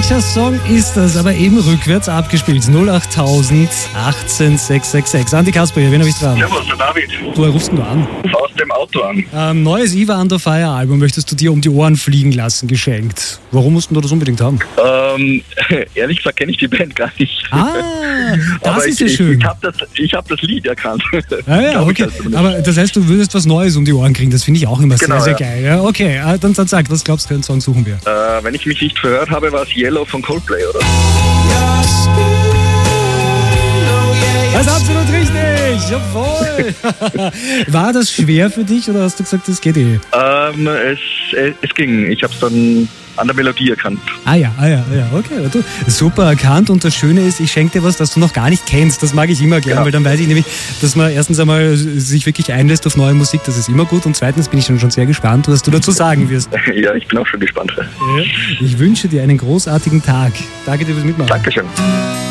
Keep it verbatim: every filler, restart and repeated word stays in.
Welcher Song ist das? Aber eben rückwärts abgespielt. null acht tausend achtzehn sechs sechs sechs. Andi Kasper hier, wen habe ich dran? Servus, der David. Woher rufst du an? Aus dem Auto an. Ähm, neues Eva Under Fire Album möchtest du dir um die Ohren fliegen lassen, geschenkt. Warum musst du das unbedingt haben? Ähm, ehrlich gesagt kenne ich die Band gar nicht. Ah, das Aber ist ich, ja schön. Ich, ich habe das, ich hab das Lied erkannt. Ah, ja, Glaub ich okay. also nicht. Aber das heißt, du würdest was Neues um die Ohren kriegen. Das finde ich auch immer Genau, sehr, sehr ja. geil. Ja, okay, äh, dann, dann sag, was glaubst du, für einen Song suchen wir? Äh, wenn ich mich nicht verhört habe, war es Yellow von Coldplay, oder? Das ist absolut richtig! Jawohl! War das schwer für dich oder hast du gesagt, das geht eh? Ähm, es, es, es ging. Ich habe es dann an der Melodie erkannt. Ah ja, ah ja, ah ja, okay. Du, super erkannt und das Schöne ist, ich schenke dir was, das du noch gar nicht kennst. Das mag ich immer gern, Ja. weil dann weiß ich nämlich, dass man erstens einmal sich wirklich einlässt auf neue Musik, das ist immer gut und zweitens bin ich schon, schon sehr gespannt, was du dazu sagen wirst. Ja, ich bin auch schon gespannt. Ich wünsche dir einen großartigen Tag. Danke dir fürs Mitmachen. Dankeschön.